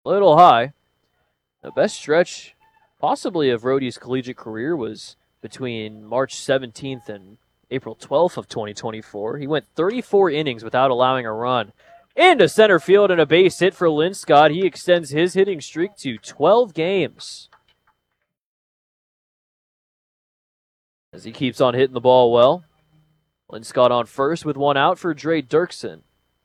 little high. The best stretch possibly of Rhodey's collegiate career was between March 17th and April 12th of 2024. He went 34 innings without allowing a run. Into center field and a base hit for Linscott. He extends his hitting streak to 12 games. As he keeps on hitting the ball well. Linscott on first with one out for Dre Dirksen.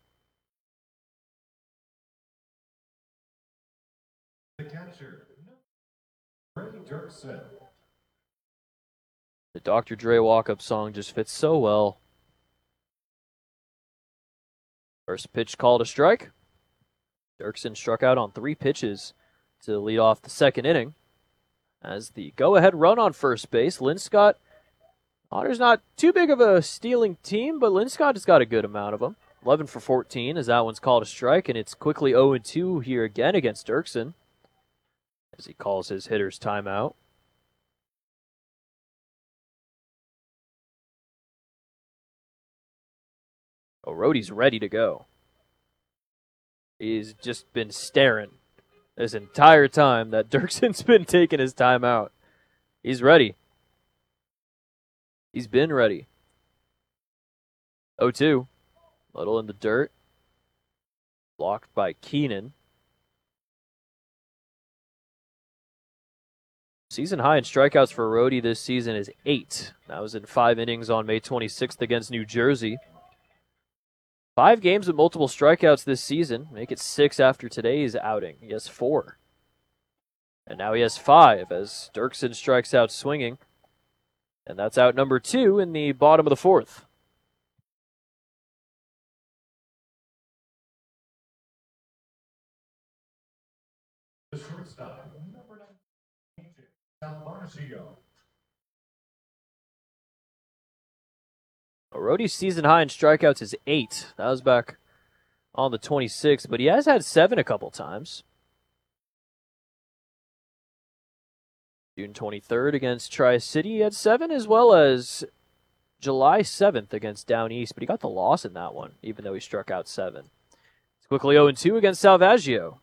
The catcher, Dre Dirksen. The Dr. Dre walk-up song just fits so well. First pitch called a strike. Dirksen struck out on 3 pitches to lead off the second inning. As the go-ahead run on first base, Linscott. Otter's not too big of a stealing team, but Linscott has got a good amount of them. 11 for 14 as that one's called a strike, and it's quickly 0-2 here again against Dirksen as he calls his hitter's timeout. Oh, Rhodey's ready to go. He's just been staring this entire time that Dirksen's been taking his timeout. He's ready. He's been ready. 0-2. Little in the dirt. Blocked by Keenan. Season high in strikeouts for Rhodey this season is 8. That was in 5 innings on May 26th against New Jersey. 5 games with multiple strikeouts this season. Make it 6 after today's outing. He has 4. And now he has 5 as Dirksen strikes out swinging. And that's out number 2 in the bottom of the 4th. The shortstop, number 19, Salvaggio. Rhodey's season high in strikeouts is 8. That was back on the 26th, but he has had 7 a couple times. June 23rd against Tri-City, he had 7, as well as July 7th against Down East, but he got the loss in that one, even though he struck out 7. It's quickly 0-2 against Salvaggio.